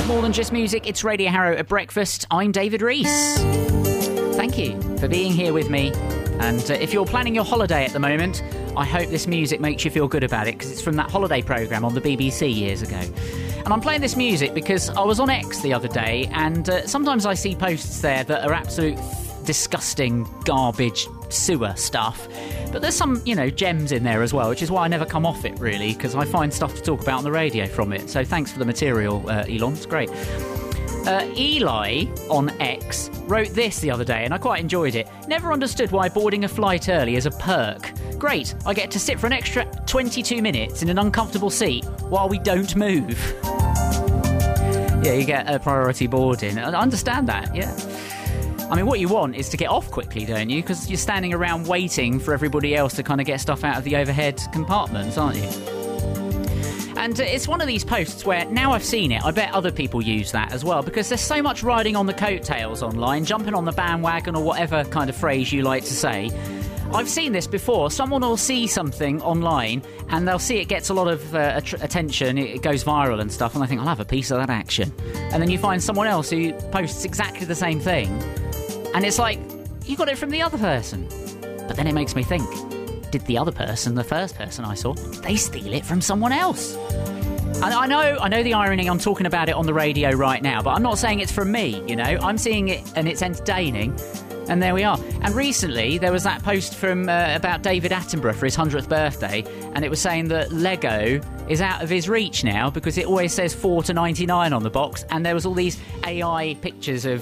More Than Just Music, it's Radio Harrow at breakfast. I'm David Rees. Thank you for being here with me. And if you're planning your holiday at the moment, I hope this music makes you feel good about it, because it's from that holiday programme on the BBC years ago. And I'm playing this music because I was on X the other day, and sometimes I see posts there that are absolute disgusting garbage sewer stuff, but there's some, gems in there as well, which is why I never come off it, really, because I find stuff to talk about on the radio from it. So thanks for the material, Elon. It's great. Eli on X wrote this the other day, and I quite enjoyed it. Never understood why boarding a flight early is a perk. Great, I get to sit for an extra 22 minutes in an uncomfortable seat while we don't move. Yeah, you get a priority boarding. I understand that, yeah. I mean, what you want is to get off quickly, don't you? Because you're standing around waiting for everybody else to kind of get stuff out of the overhead compartments, aren't you? And it's one of these posts where, now I've seen it, I bet other people use that as well, because there's so much riding on the coattails online, jumping on the bandwagon, or whatever kind of phrase you like to say. I've seen this before. Someone will see something online and they'll see it gets a lot of attention, it goes viral and stuff, and I think, I'll have a piece of that action. And then you find someone else who posts exactly the same thing, and it's like, you got it from the other person. But then it makes me think, did the other person, the first person I saw, did they steal it from someone else? And I know the irony, I'm talking about it on the radio right now, but I'm not saying it's from me, I'm seeing it and it's entertaining, and there we are. And recently there was that post from about David Attenborough for his 100th birthday, and it was saying that Lego is out of his reach now because it always says $4.99 on the box, and there was all these AI pictures of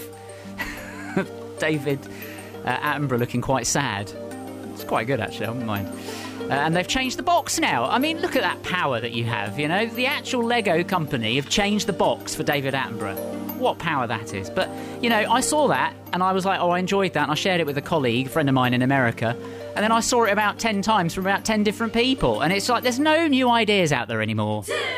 David Attenborough looking quite sad. It's quite good, actually, I wouldn't mind. And they've changed the box now. I mean, look at that power that you have, The actual Lego company have changed the box for David Attenborough. What power that is. But, I saw that and I was like, oh, I enjoyed that. And I shared it with a colleague, a friend of mine in America. And then I saw it about 10 times from about 10 different people. And it's like, there's no new ideas out there anymore.